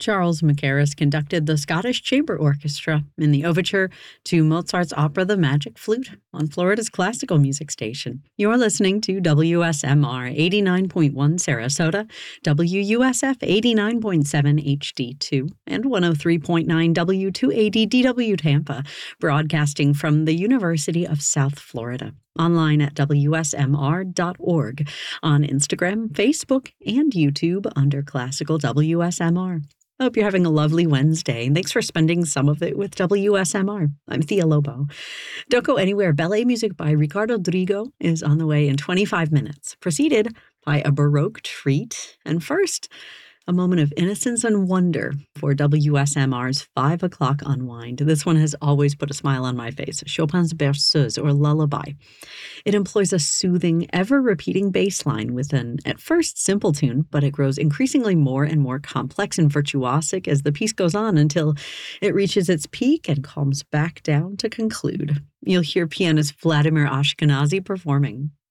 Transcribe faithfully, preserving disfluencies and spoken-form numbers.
Charles Mackerras conducted the Scottish Chamber Orchestra in the overture to Mozart's opera The Magic Flute on Florida's classical music station. You're listening to W S M R eighty-nine point one Sarasota, W U S F eighty-nine point seven H D two, and one oh three point nine W two eighty D W Tampa, broadcasting from the University of South Florida. Online at W S M R dot org, on Instagram, Facebook, and YouTube under Classical W S M R. I hope you're having a lovely Wednesday, and thanks for spending some of it with W S M R. I'm Thea Lobo. Don't go anywhere. Ballet music by Ricardo Drigo is on the way in twenty-five minutes, preceded by a Baroque treat. And first, a moment of innocence and wonder for W S M R's five o'clock Unwind. This one has always put a smile on my face. Chopin's Berceuse, or Lullaby. It employs a soothing, ever-repeating bass line with an, at first, simple tune, but it grows increasingly more and more complex and virtuosic as the piece goes on until it reaches its peak and calms back down to conclude. You'll hear pianist Vladimir Ashkenazy performing.